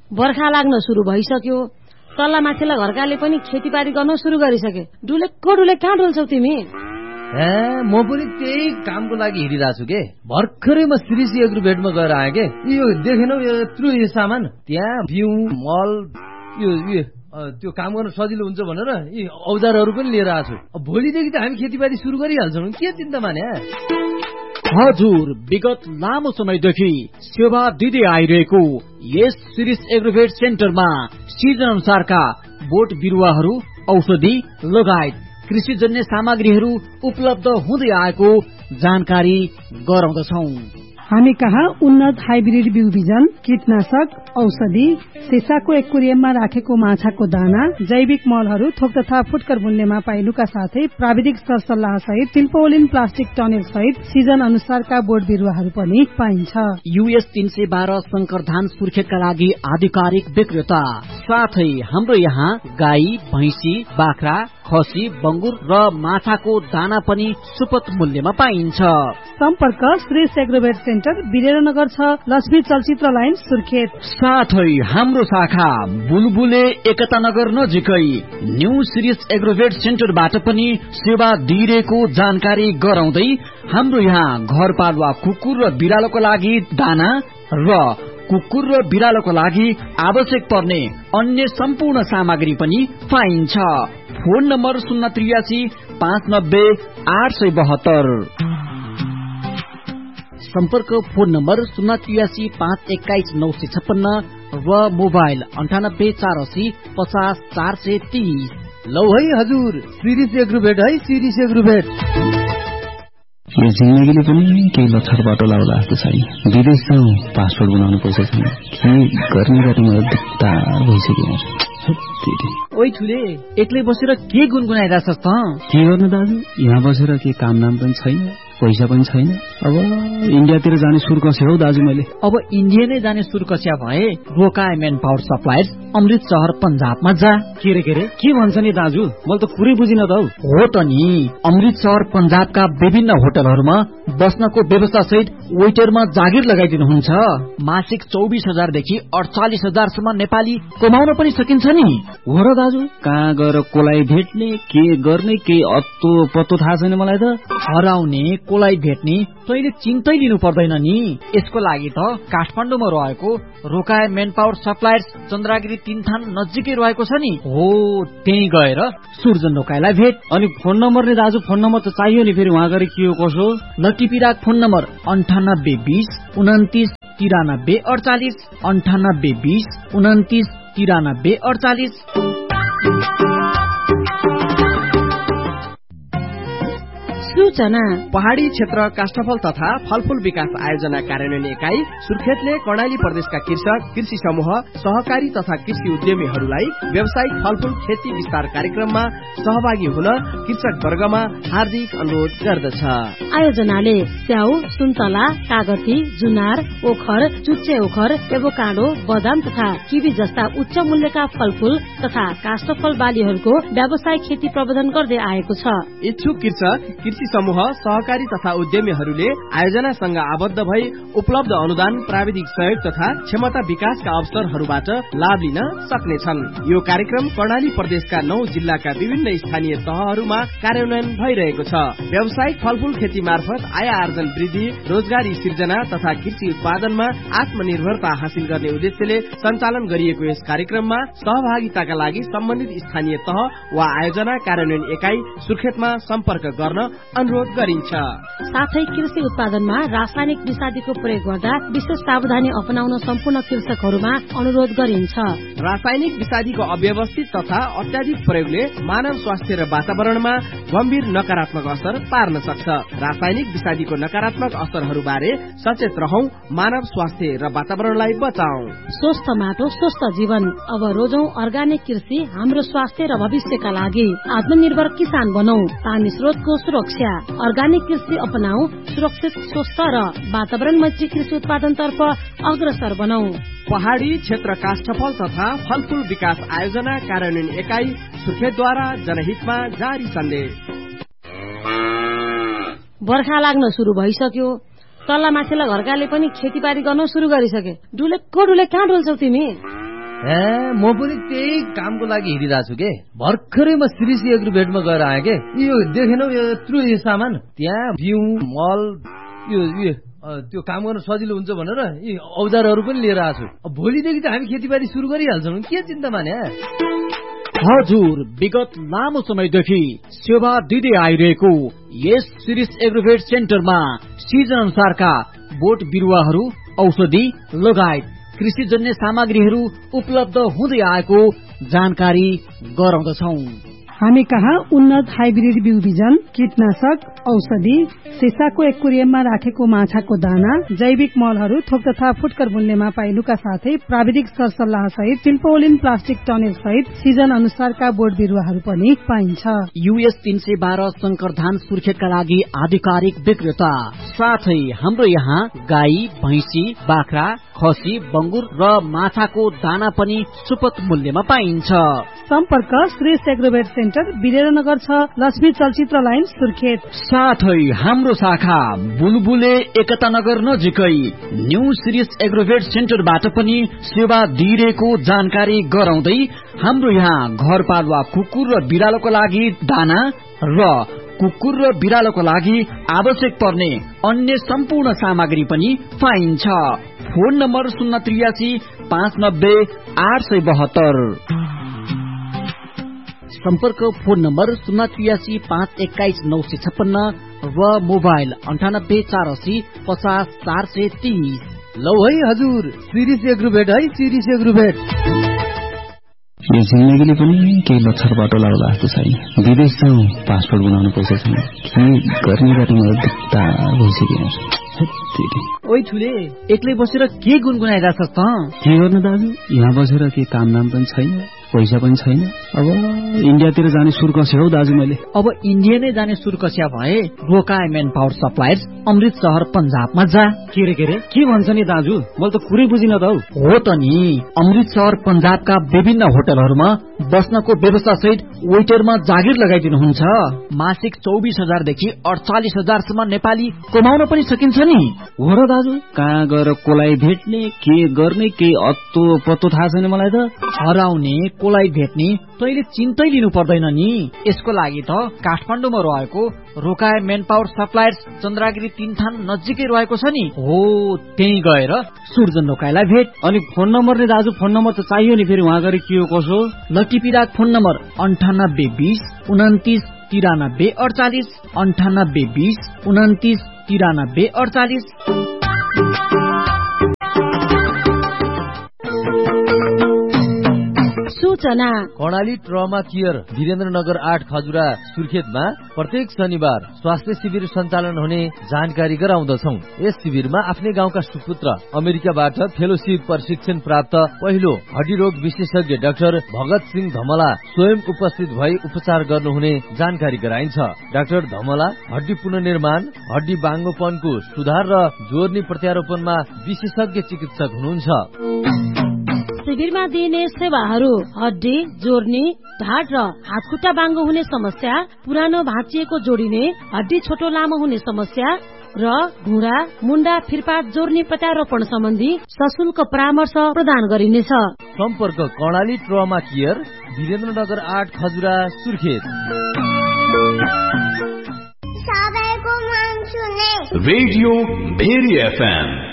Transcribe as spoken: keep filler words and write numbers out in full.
बर्खा लाग्न सुरु भइसक्यो, तल्ला माथिल्ला घरकाले पनि खेतीबारी गर्न सुरु गरिसके। डुलेको डुले कहाँ डुल्छौ तिमी? ए म पनि त्यही कामको लागि हिँडिरहेको छु के। भर्खरै म श्रीसी एग्रोभेटमा गएर आएँ के। यो देखेनौ यत्रो यो सामान, त्यहाँ बिउ मल यो त्यो काम गर्न सजिलो हुन्छ भनेर यी औजारहरू पनि लिएर आएको छु। भोलिदेखि त हामी खेतीबारी सुरु गरिहाल्छौँ, के चिन्ता माने। हजुर, विगत लामो समयदेखि सेवा दिँदै आइरहेको यस शिरीष एग्रोभेट सेन्टरमा सिजन अनुसारका बोट बिरुवाहरू, औषधि लगायत कृषिजन्य सामग्रीहरू उपलब्ध हुँदै आएको जानकारी गराउँदछौं। हामी कहाँ उन्नत हाइब्रिड बिउ बिजन, कीटनाशक, औषधि, सिसाको एक्वेरियममा राखेको माछाको दाना, जैविक मलहरू थोक तथा फुटकर मूल्यमा पाइनुका साथै प्राविधिक सरसल्लाह सहित तिल्पोलिन प्लास्टिक टनेल सहित सिजन अनुसारका बोट बिरुवाहरू पनि पाइन्छ। युएस तीन सय बाह्र शंकर धान सुर्खेतका लागि आधिकारिक विक्रेता, साथै हाम्रो यहाँ गाई, भैंसी, बाख्रा, खसी, बंगुर र माछाको दाना पनि सुपथ मूल्यमा पाइन्छ। सम्पर्क श्री एग्रोभेट सेन्टर, वीरेन्द्रनगर छ, लक्ष्मी चलचित्र लाइन, सुर्खेत। साथै हाम्रो शाखा बुलबुले एकता नगर नजिकै न्यू शिरीष एग्रोभेट सेन्टरबाट पनि सेवा दिइरहेको जानकारी गराउँदै हाम्रो यहाँ घरपालुवा कुकुर र बिरालोको लागि दाना र कुकुर र बिरालोको लागि आवश्यक पर्ने अन्य सम्पूर्ण सामग्री पनि पाइन्छ। फोन नम्बर शून्य त्रियासी पाँच नब्बे आठ सय बहत्तर, सम्पर्क फोन नम्बर शून्य त्रियासी पाँच एक्काइस नौ सय छप्पन्न र मोबाइल अन्ठानब्बे चार असी पचास चार सय तीस। लौ है हजुर, शिरीष एग्रोभेट है, शिरीष एग्रोभेट। यो जिन्दगीले पनि केही लक्षर बाटो लाउला जस्तो छैन। विदेश जाउँ, पासपोर्ट बनाउनु पैसा छैन, के गर्ने गर्ने मलाई दुख्ता भइसक्यो। ओइ ठुले, एक्लै बसेर के गुनगुनाइरहेछस् त? के गर्नु दाजु, यहाँ बसेर के काम नाम पनि छैन, पैसा पनि छैन। अब इन्डियातिर जाने सुर कस्यो हौ दाजु मैले। अब इन्डिया नै जाने सुर कस्या भए रोकाए मेन पावर सप्लायर्स अमृत शहर पंजाबमा जा। के रे के रे के भन्छ नि दाजु, मैले त कुरै बुझिन त। हो त नि, अमृत शहर पंजाबका विभिन्न होटलहरूमा बस्नको व्यवस्था सहित वेटरमा जागिर लगाइदिनुहुन्छ। मासिक चौबिस हजार देखि अडचालिस हजारसम्म नेपाली कमाउन पनि सकिन्छ नि। हो र दाजु, कहाँ गएर कोलाई भेट्ने, के गर्ने, के अत्तो पत्तो थाहा छैन मलाई त। हराउने कोलाई भेट्ने तैले चिन्तै लिनु पर्दैन नि। यसको लागि त काठमाडौँमा रहेको रोकाए मेन पावर सप्लायर्स चन्द्रागिरी तीन थान नजिकै रहेको छ नि। हो, त्यही गएर सुर्जन रोकाएलाई भेट। अनि फोन नम्बर नि दाजु, फोन नम्बर त चाहियो नि, फेरि वहाँ गएर के हो कसो। लटिपिराक फोन नम्बर अन्ठानब्बे बीस उन्तिस तिरानब्बे अडचालिस, अन्ठानब्बे बीस उन्तिस तिरानब्बे अडचालिस। सूचना, पहाड़ी क्षेत्र काष्ठफल तथा फलफूल विकास आयोजना कार्यान्वयन इकाई सुर्खेतले कर्णाली प्रदेशका कृषक, कृषि समूह, सहकारी तथा कृषि उद्यमीहरूलाई व्यावसायिक फलफूल खेती विस्तार कार्यक्रममा सहभागी हुन कृषक वर्गमा हार्दिक अनुरोध गर्दछ। आयोजनाले स्याउ, सुन्तला, कागती, जुनार, ओखर, चुच्चे ओखर, एभोकाडो, बदाम तथा किवी जस्ता उच्च मूल्यका फलफूल तथा काष्ठफल बालीहरूको व्यावसायिक खेती प्रबन्धन गर्दै आएको छ। इच्छुक कृषक, कृषि समूह, सहकारी तथा उद्यमीहरूले आयोजनासँग आबद्ध भई उपलब्ध अनुदान, प्राविधिक सहयोग तथा क्षमता विकासका अवसरहरूबाट लाभ लिन सक्नेछन्। यो कार्यक्रम कर्णाली प्रदेशका नौ जिल्लाका विभिन्न स्थानीय तहहरूमा कार्यान्वयन भइरहेको छ। व्यावसायिक फलफूल खेती मार्फत आय आर्जन वृद्धि, रोजगारी सिर्जना तथा कृषि उत्पादनमा आत्मनिर्भरता हासिल गर्ने उद्देश्यले सञ्चालन गरिएको यस कार्यक्रममा सहभागिताका लागि सम्बन्धित स्थानीय तह वा आयोजना कार्यान्वयन एकाइ सुर्खेतमा सम्पर्क गर्न अनुरोध गरिन्छ। साथै कृषि उत्पादनमा रासायनिक विषादीको प्रयोग गर्दा विशेष सावधानी अपनाउन सम्पूर्ण कृषकहरूमा अनुरोध गरिन्छ। रासायनिक विषादीको अव्यवस्थित तथा अत्याधिक प्रयोगले मानव स्वास्थ्य र वातावरणमा गम्भीर नकारात्मक असर पार्न सक्छ। रासायनिक विषादीको नकारात्मक असरहरूबारे सचेत रहौं, मानव स्वास्थ्य र वातावरणलाई बचाऊ। स्वस्थ माटो, स्वस्थ जीवन। अब रोजौं अर्गानिक कृषि हाम्रो स्वास्थ्य र भविष्यका लागि। आत्मनिर्भर किसान बनौ। पानी स्रोतको सुरक्षा, अर्गानिक कृषि अपनाऊ। सुरक्षित, स्वस्थ र वातावरण मैत्री कृषि उत्पादनतर्फ अग्रसर बनौ। पहाड़ी क्षेत्र काष्ठफल तथा फलफूल विकास आयोजना कार्यान्वयन एकाइ सुर्खेतद्वारा जनहितमा जारी सन्देश। बर्खा लाग्न सुरु भइसक्यो, तल्ला माथिल्ला घरकाले पनि खेतीबारी गर्न सुरु गरिसके। डुलेको डुले कहाँ डुल्छौ तिमी? ए म पनि त्यही कामको लागि हिँडिरहेको छु के। भर्खरै म श्रीसी एग्रोभेटमा गएर आएँ के। यो देखेनौ यत्रो यो सामान, त्यहाँ बिउ मल यो त्यो काम गर्न सजिलो हुन्छ भनेर यी औजारहरू पनि लिएर आएको छु। भोलिदेखि त हामी खेतीबारी सुरु गरिहाल्छौँ, के चिन्ता माने। हजुर, विगत लामो समयदेखि सेवा दिँदै आइरहेको यस शिरीष एग्रोभेट सेन्टरमा सिजन अनुसारका बोट बिरुवाहरू, औषधि लगायत कृषिजन्य सामग्रीहरू उपलब्ध हुँदै आएको जानकारी गराउँदछौं। हामी कहाँ उन्नत हाइब्रिड बिउ बिजन, कीटनाशक, औषधि, सिसाको एक्वेरियममा राखेको माछाको दाना, जैविक मलहरू, थोक तथा फुटकर मूल्यमा पाइनुका साथै प्राविधिक सरसल्लाह सहित सिल्पोलिन प्लास्टिक टनेल सहित सिजन अनुसारका बोट बिरुवाहरू पनि पाइन्छ। युएस तीन सय बाह्र शंकर धान सुर्खेतका लागि आधिकारिक विक्रेता, साथै हाम्रो यहाँ गाई, भैंसी, बाख्रा, खसी, बंगुर र माछाको दाना पनि सुपथ मूल्यमा पाइन्छ। सम्पर्क श्रीष एग्रोभेट सेन्टर, वीरेन्द्रनगर छ, लक्ष्मी चलचित्र लाइन, सुर्खेत। साथै हाम्रो शाखा बुलबुले एकता नगर नजिकै न्यू श्रीष एग्रोभेट सेन्टरबाट पनि सेवा दिइरहेको जानकारी गराउँदै हाम्रो यहाँ घरपालुवा कुकुर र बिरालोको लागि दाना र कुकुर र बिरालोको लागि आवश्यक पर्ने अन्य सम्पूर्ण सामग्री पनि पाइन्छ। फोन नम्बर शून्य त्रियासी पाँच नब्बे आठ सय बहत्तर, सम्पर्क फोन नम्बर शून्य त्रियासी पाँच एक्काइस नौ सय छप्पन्न र मोबाइल अन्ठानब्बे चार असी पचास चार सय तीस। लौ है हजुर, शिरीष एग्रोभेट है, शिरीष एग्रोभेट। यो जिन्दगीले पनि केही लक्षर बाटो लाउला जस्तो छैन। विदेश जाउँ, पासपोर्ट बनाउनु पैसा छैन, के गर्ने गर्ने मलाई दिक्कत भइसक्यो। ओइ ठुले, एक्लै बसेर के गुनगुनाइरहेछस् त? के गर्नु दाजु, यहाँ बसेर के काम नाम पनि छैन, पैसा पनि छैन। अब इन्डियातिर जाने सुर कस्यो हौ दाजु मैले। अब इन्डिया नै जाने सुर कस्या भए रोकाय मेन पावर सप्लायर्स अमृत शहर पंजाबमा जा। के रे के रे के भन्छ नि दाजु, मैले त कुरै बुझिन त हौ। हो त नि, अमृत शहर पंजाबका विभिन्न होटलहरूमा बस्नको व्यवस्था सहित वेटरमा जागिर लगाइदिनुहुन्छ। मासिक चौबिस हजार देखि अडचालिस हजारसम्म नेपाली कमाउन पनि सकिन्छ नि। हो र दाजु, कहाँ गएर कोलाई भेट्ने, के गर्ने, के अत्तो पत्तो थाहा छैन मलाई त। हराउने, कोलाई भेट्ने तैले चिन्तै लिनु पर्दैन नि। यसको लागि त काठमाडौँमा रहेको रोकाय मेन पावर सप्लायर्स चन्द्रागिरी तीन थान नजिकै रहेको छ नि। हो, त्यही गएर सुर्जन रोकायलाई भेट। अनि फोन नम्बर नि दाजु, फोन नम्बर त चाहियो नि, फेरि उहाँ गएर के हो कसो। लटिपिराक फोन नम्बर अन्ठानब्बे बीस उन्तिस तिरानब्बे अडचालिस, अन्ठानब्बे बीस उन्तिस तिरानब्बे अडचालिस। सूचना कर्णाली ट्रमा केयर वीरेन्द्रनगर आठ खजुरा सुर्खेतमा प्रत्येक शनिबार स्वास्थ्य शिविर सञ्चालन हुने जानकारी गराउँदछौ। यस शिविरमा आफ्नै गाउँका सुपुत्र अमेरिकाबाट फेलोशिप प्रशिक्षण प्राप्त पहिलो हड्डी रोग विशेषज्ञ डाक्टर भगत सिंह धमला स्वयं उपस्थित भई उपचार गर्नुहुने जानकारी गराइन्छ। डाक्टर धमला हड्डी पुनर्निर्माण, हड्डी बाङ्गोपनको सुधार र जोर्नी प्रत्यारोपणमा विशेषज्ञ चिकित्सक हुनुहुन्छ। शिविरमा दिइने सेवाहरू हड्डी जोर्नी, ढाड र हातखुट्टा बाङ्गो हुने समस्या, पुरानो भाँचिएको जोडिने, हड्डी छोटो लामो हुने समस्या र घुँडा मुण्डा फिरपाट जोर्नी प्रत्यारोपण सम्बन्धी सशुल्क परामर्श प्रदान गरिनेछ। सम्पर्क कर्णाली ट्रमा केयर वीरेन्द्रनगर आठ Khajura Surkhet. Radio very FM